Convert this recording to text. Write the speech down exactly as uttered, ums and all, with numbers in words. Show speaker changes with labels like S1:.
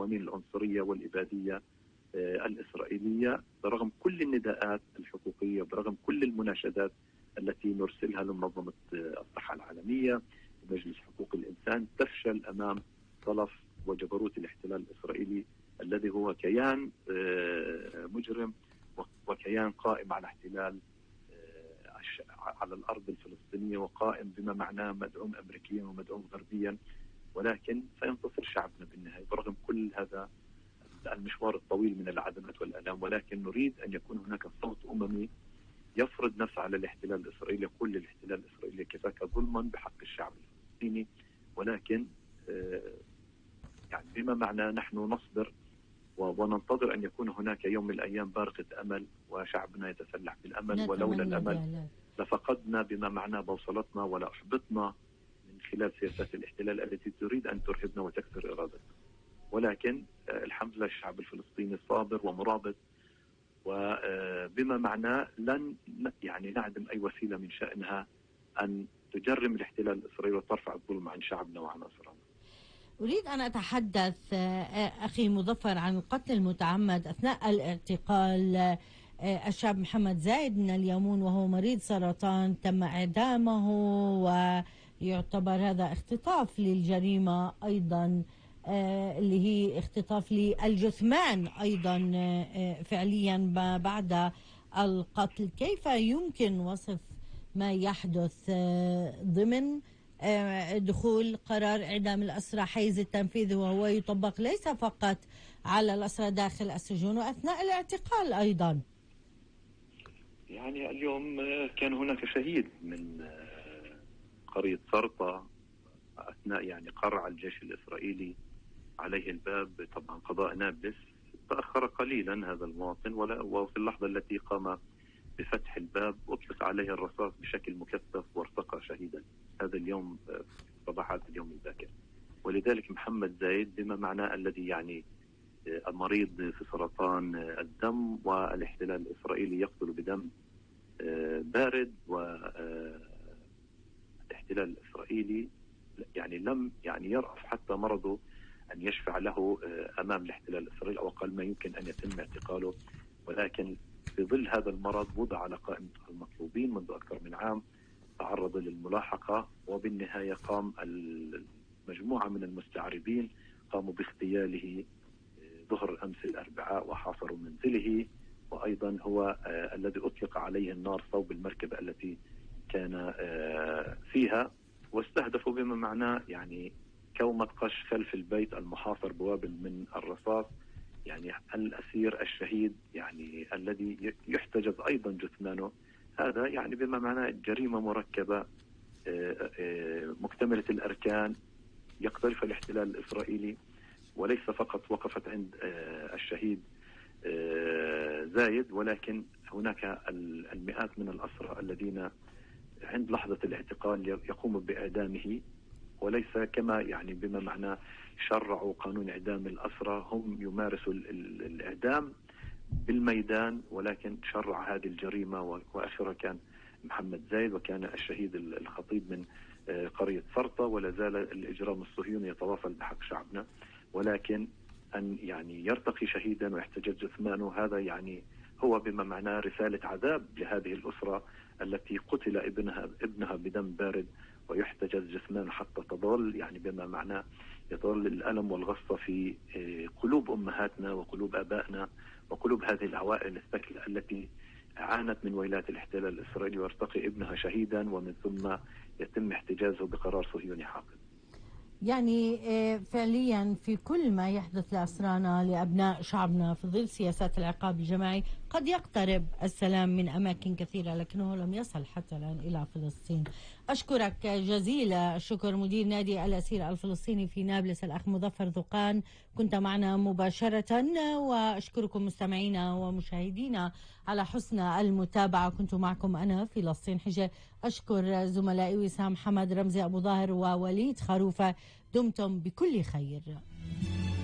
S1: القوانين العنصرية والإبادية الإسرائيلية، برغم كل النداءات الحقوقية، برغم كل المناشدات التي نرسلها لمنظمة الصحة العالمية ومجلس حقوق الإنسان، تفشل أمام طلف وجبروت الاحتلال الإسرائيلي الذي هو كيان مجرم وكيان قائم على احتلال على الأرض الفلسطينية، وقائم بما معناه مدعوم أمريكيا ومدعوم غربيا، ولكن سينتصر شعبنا بالنهاية برغم كل هذا المشوار الطويل من العدمات والآلام. ولكن نريد أن يكون هناك صوت أممي يفرض نفسه على الاحتلال الإسرائيلي، يقول للاحتلال الإسرائيلي كفاك ظلما بحق الشعب الفلسطيني. ولكن يعني بما معناه نحن نصبر وننتظر أن يكون هناك يوم من الأيام بارقة أمل وشعبنا يتسلح بالأمل، ولولا الأمل لفقدنا بما معناه بوصلتنا ولا أحبطنا من خلال سياسات الاحتلال التي تريد أن ترهبنا وتكسر إرادتنا. ولكن الحمد لله الشعب الفلسطيني صابر ومرابط، وبما معناه لن يعني نعدم أي وسيلة من شأنها أن تجرم الاحتلال الإسرائيلي وترفع الظلم عن شعبنا وعن أسرنا.
S2: أريد أن أتحدث أخي مظفر عن القتل المتعمد أثناء الاعتقال الشاب محمد زايد من اليمون وهو مريض سرطان، تم إعدامه ويعتبر هذا اختطاف للجريمة أيضا اللي هي اختطاف للجثمان أيضا فعليا بعد القتل. كيف يمكن وصف ما يحدث ضمن دخول قرار إعدام الأسرى حيز التنفيذ، وهو يطبق ليس فقط على الأسرى داخل السجون وأثناء الاعتقال أيضا؟
S1: يعني اليوم كان هناك شهيد من قرية سرطة أثناء يعني قرع الجيش الإسرائيلي عليه الباب، طبعا قضاء نابلس تأخر قليلا هذا المواطن، وفي اللحظة التي قام بفتح الباب أطلق عليه الرصاص بشكل مكثف وارتقى شهيدا هذا اليوم صباحات اليوم الباكر. ولذلك محمد زايد بما معناه الذي يعني المريض في سرطان الدم، والاحتلال الإسرائيلي يقتل بدم بارد، والاحتلال الإسرائيلي يعني لم يعني يرأف حتى مرضه أن يشفع له أمام الاحتلال الإسرائيلي، أو أقل ما يمكن أن يتم اعتقاله. ولكن في ظل هذا المرض وضع على قائمة المطلوبين منذ أكثر من عام، تعرض للملاحقة، وبالنهاية قام المجموعة من المستعربين قاموا باغتياله ظهر أمس الأربعاء وحاصروا منزله، وأيضا هو آه الذي أطلق عليه النار صوب المركبة التي كان آه فيها، واستهدفوا بما معناه يعني كومة قش خلف البيت المحاصر بوابل من الرصاص، يعني الأسير الشهيد يعني الذي يحتجز أيضا جثمانه. هذا يعني بما معناه جريمة مركبة آه آه مكتملة الأركان يقترفها الاحتلال الإسرائيلي، وليس فقط وقفت عند الشهيد زايد، ولكن هناك المئات من الأسرى الذين عند لحظة الاعتقال يقوم بإعدامه، وليس كما يعني بما معناه شرعوا قانون إعدام الأسرى، هم يمارسوا الإعدام بالميدان، ولكن شرع هذه الجريمة. وآخرها كان محمد زايد، وكان الشهيد الخطيب من قرية سرطة، ولا زال الإجرام الصهيوني يتواصل بحق شعبنا. ولكن أن يعني يرتقي شهيدا ويحتجز جثمانه، هذا يعني هو بما معناه رسالة عذاب لهذه الأسرة التي قتل ابنها ابنها بدم بارد ويحتجز جثمانه، حتى تظل يعني بما معناه يظل الألم والغصة في قلوب أمهاتنا وقلوب آبائنا وقلوب هذه العوائل الثكلى التي عانت من ويلات الاحتلال الإسرائيلي، ويرتقي ابنها شهيدا ومن ثم يتم احتجازه بقرار صهيوني حاقد.
S2: يعني فعليا في كل ما يحدث لأسرانا لأبناء شعبنا في ظل سياسات العقاب الجماعي قد يقترب السلام من أماكن كثيرة، لكنه لم يصل حتى الآن إلى فلسطين. أشكرك جزيل الشكر مدير نادي الأسير الفلسطيني في نابلس الأخ مظفر ذقان، كنت معنا مباشرة. وأشكركم مستمعينا ومشاهدينا على حسن المتابعة، كنت معكم أنا فلسطين حجة. أشكر زملائي وسام حمد، رمزي أبو ظاهر ووليد خروفة. دمتم بكل خير.